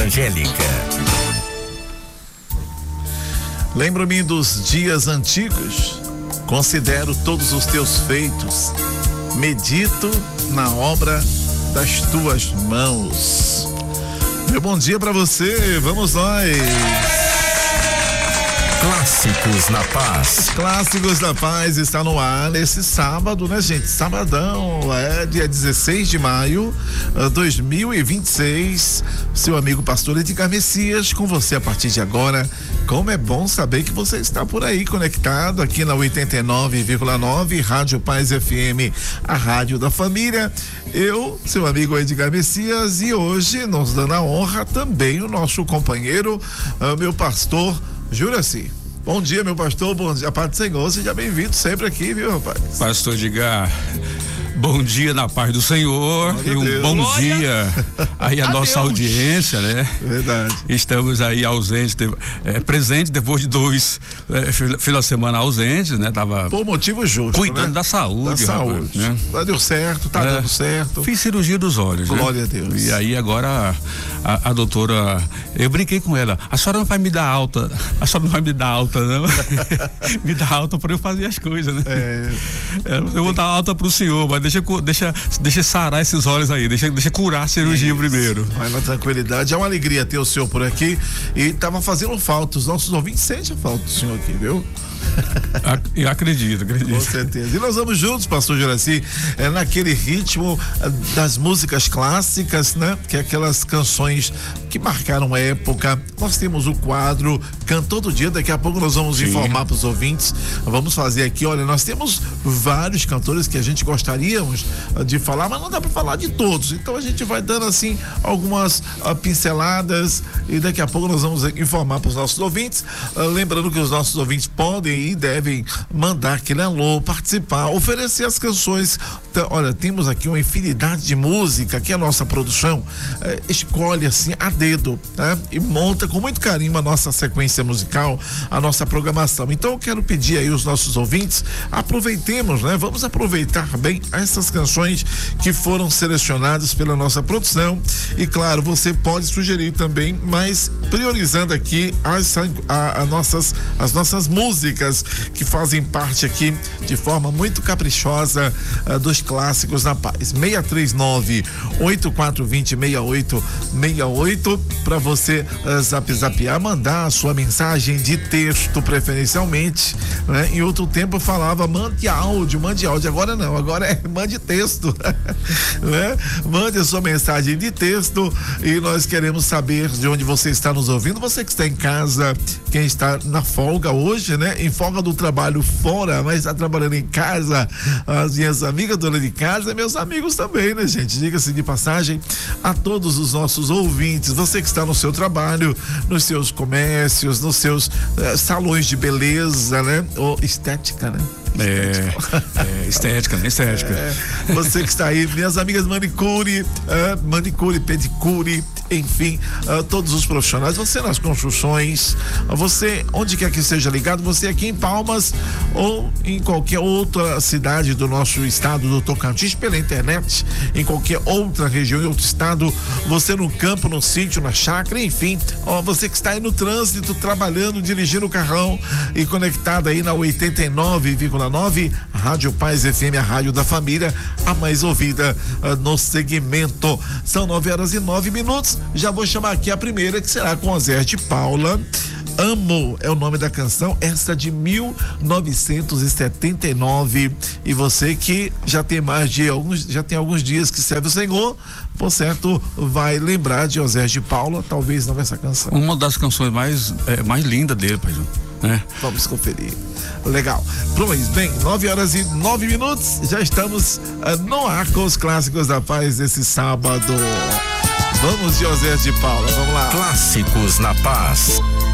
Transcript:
Angélica. Lembro-me dos dias antigos, considero todos os teus feitos, medito na obra das tuas mãos. Meu bom dia pra você, vamos nós! Clássicos na Paz. Clássicos da Paz está no ar nesse sábado, né, gente? Sabadão, dia 16 de maio de 2026. Seu amigo pastor Edgar Messias com você a partir de agora. Como é bom saber que você está por aí conectado aqui na 89,9 Rádio Paz FM, a rádio da família. Eu, seu amigo Edgar Messias, e hoje nos dando a honra também o nosso companheiro, meu pastor Juraci. Bom dia, meu pastor, bom dia, a paz do Senhor, seja bem-vindo sempre aqui, viu, rapaz? Pastor Edgar, bom dia na paz do Senhor. Glória e um bom dia aí a nossa audiência, né? Verdade. Estamos aí ausentes, presente depois de dois final de semana ausentes, né? Tava por motivo justo, cuidando, né? da saúde, rapaz, né? Deu certo, tá dando certo. Fiz cirurgia dos olhos, glória né? a Deus. E aí agora a doutora, eu brinquei com ela, a senhora não vai me dar alta, não. Me dá alta para eu fazer as coisas, né? Eu vou dar alta pro senhor, mas deixa sarar esses olhos aí, deixa curar a cirurgia primeiro. Vai na tranquilidade, é uma alegria ter o senhor por aqui e tava fazendo falta, os nossos ouvintes sentem falta do senhor aqui, viu? Eu acredito. Com certeza. E nós vamos juntos, pastor Juraci, naquele ritmo das músicas clássicas, né? Que é aquelas canções que marcaram época. Nós temos o quadro Cantor do Dia, daqui a pouco nós vamos informar para os ouvintes. Vamos fazer aqui, olha, nós temos vários cantores que a gente gostaríamos de falar, mas não dá para falar de todos. Então a gente vai dando assim algumas pinceladas e daqui a pouco nós vamos informar para os nossos ouvintes. Lembrando que os nossos ouvintes podem e devem mandar aquele alô, participar, oferecer as canções. Então, olha, temos aqui uma infinidade de música que a nossa produção escolhe assim a dedo, né? E monta com muito carinho a nossa sequência musical, a nossa programação. Então eu quero pedir aí os nossos ouvintes, aproveitemos, né? Vamos aproveitar bem essas canções que foram selecionadas pela nossa produção e claro, você pode sugerir também, mas priorizando aqui as nossas músicas que fazem parte aqui de forma muito caprichosa dos clássicos na paz. 639-8420-6868 para você zapear, mandar a sua mensagem de texto preferencialmente, né? Em outro tempo eu falava mande áudio, agora não, agora é mande texto, né? Mande a sua mensagem de texto e nós queremos saber de onde você está nos ouvindo, você que está em casa, quem está na folga hoje, né? Em folga do trabalho fora, mas está trabalhando em casa, as minhas amigas donas de casa, meus amigos também, né, gente? Diga-se de passagem a todos os nossos ouvintes, você que está no seu trabalho, nos seus comércios, nos seus salões de beleza, né? Ou estética, né? Estética, né? Estética. Você que está aí, minhas amigas manicure, pedicure, enfim, todos os profissionais, você nas construções, você onde quer que seja ligado, você aqui em Palmas ou em qualquer outra cidade do nosso estado do Tocantins, pela internet, em qualquer outra região, em outro estado, você no campo, no sítio, na chácara, enfim, você que está aí no trânsito, trabalhando, dirigindo o carrão e conectado aí na 89,9 Rádio Paz FM, a rádio da família, a mais ouvida no segmento. São 9h09. Já vou chamar aqui a primeira, que será com Ozés de Paula. Amo é o nome da canção, essa de 1979. E você que já tem alguns dias que serve o Senhor, por certo, vai lembrar de Ozés de Paula, talvez não essa canção. Uma das canções mais lindas dele, pai, né? Vamos conferir. Legal. Pois bem, 9h09, já estamos no ar com os clássicos da paz desse sábado. Vamos de Ozés de Paula, vamos lá. Clássicos na Paz.